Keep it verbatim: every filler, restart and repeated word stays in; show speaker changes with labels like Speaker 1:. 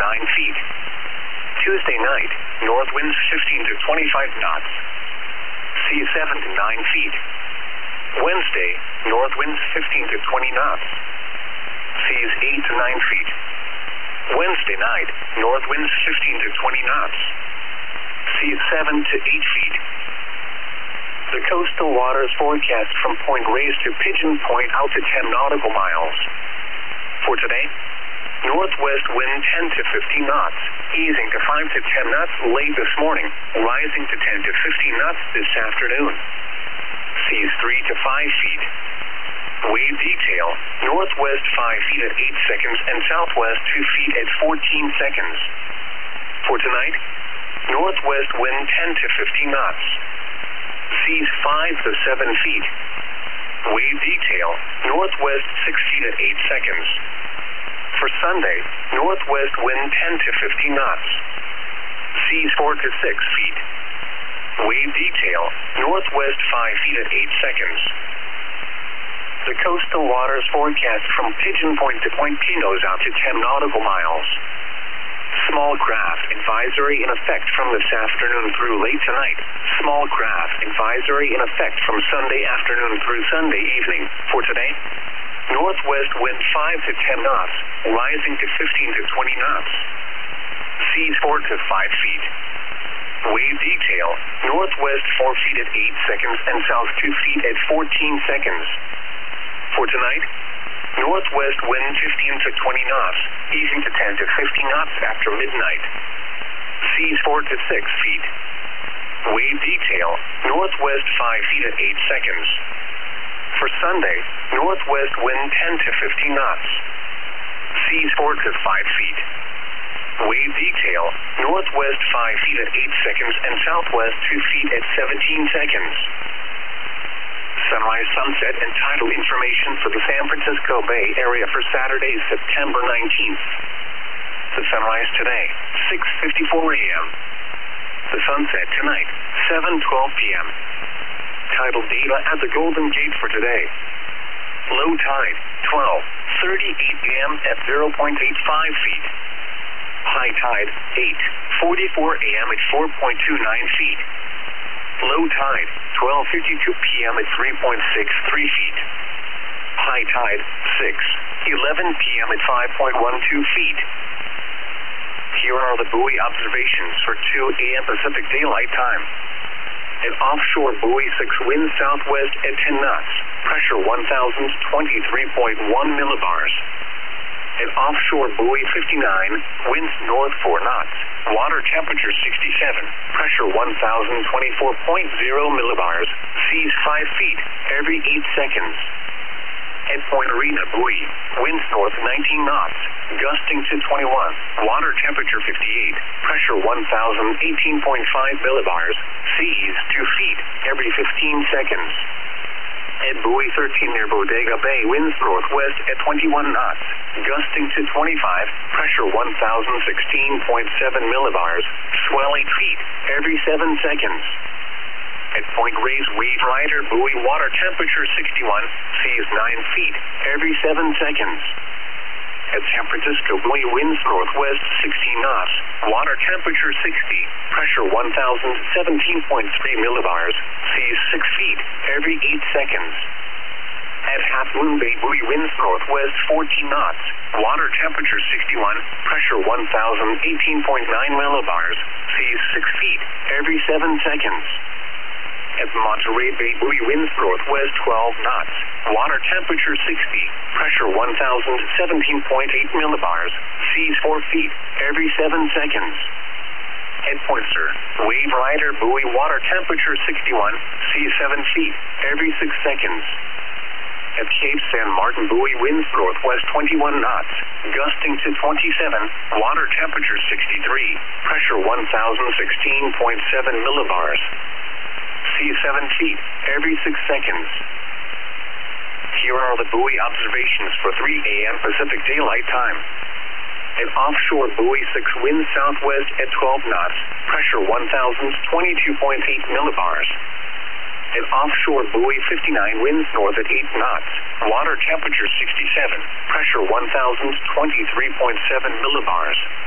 Speaker 1: nine feet. Tuesday night, north winds fifteen to twenty-five knots. Seas seven to nine feet. Wednesday, north winds fifteen to twenty knots. Seas eight to nine feet. Wednesday night, north winds fifteen to twenty knots. Seas seven to eight feet. The coastal waters forecast from Point Reyes to Pigeon Point out to ten nautical miles. For today, northwest wind ten to fifteen knots, easing to five to ten knots late this morning, rising to ten to fifteen knots this afternoon. Seas three to five feet. Wave detail, northwest five feet at eight seconds and southwest two feet at fourteen seconds. For tonight, northwest wind ten to fifteen knots. Seas five to seven feet. Wave detail, northwest six feet at eight seconds. For Sunday, northwest wind ten to fifteen knots. Seas four to six feet. Wave detail, northwest five feet at eight seconds. The coastal waters forecast from Pigeon Point to Point Pinos out to ten nautical miles. Small craft advisory in effect from this afternoon through late tonight. Small craft advisory in effect from Sunday afternoon through Sunday evening. For today, northwest wind five to ten knots, rising to fifteen to twenty knots. Seas four to five feet. Wave detail, northwest four feet at eight seconds and south two feet at fourteen seconds. For tonight, northwest wind fifteen to twenty knots, easing to ten to fifteen knots after midnight. Seas four to six feet. Wave detail, northwest five feet at eight seconds. For Sunday, northwest wind ten to fifteen knots. Seas four to five feet. Wave detail, northwest five feet at eight seconds and southwest two feet at seventeen seconds. Sunrise, sunset, and tidal information for the San Francisco Bay Area for Saturday, September nineteenth. The sunrise today, six fifty-four a m The sunset tonight, seven twelve p m Tidal data at the Golden Gate for today. Low tide, twelve thirty-eight a m at zero point eight five feet. High tide, eight forty-four a m at four point two nine feet. Low tide, twelve fifty-two p m at three point six three feet. High tide, six eleven p m at five point one two feet. Here are the buoy observations for two a m Pacific Daylight Time. An offshore buoy six winds southwest at ten knots, pressure one thousand twenty-three point one millibars. An offshore buoy fifty-nine, winds north four knots, water temperature sixty-seven, pressure one thousand twenty-four point zero millibars, seas five feet every eight seconds. At Point Arena buoy, winds north nineteen knots, gusting to twenty-one, water temperature fifty-eight, pressure one thousand eighteen point five millibars, seas two feet every fifteen seconds. At buoy thirteen near Bodega Bay, winds northwest at twenty-one knots, gusting to twenty-five, pressure one thousand sixteen point seven millibars, swell eight feet every seven seconds. At Point Reyes Wave Rider buoy, water temperature sixty-one, seas nine feet every seven seconds. At San Francisco buoy, winds northwest sixteen knots, water temperature sixty, pressure one thousand seventeen point three millibars, seas six feet every eight seconds. At Half Moon Bay buoy, winds northwest fourteen knots, water temperature sixty-one, pressure one thousand eighteen point nine millibars, seas six feet every seven seconds. At Monterey Bay buoy, winds northwest twelve knots, water temperature sixty, pressure one thousand seventeen point eight millibars, seas four feet every seven seconds. At Point Sur, Wave Rider buoy, water temperature sixty-one, seas seven feet every six seconds. At Cape San Martin buoy, winds northwest twenty-one knots, gusting to twenty-seven, water temperature sixty-three, pressure one thousand sixteen point seven millibars. Seas seven feet every six seconds. Here are the buoy observations for three a m Pacific Daylight Time. An offshore buoy six winds southwest at twelve knots, pressure one thousand twenty-two point eight millibars. An offshore buoy fifty-nine, winds north at eight knots, water temperature sixty-seven, pressure one thousand twenty-three point seven millibars.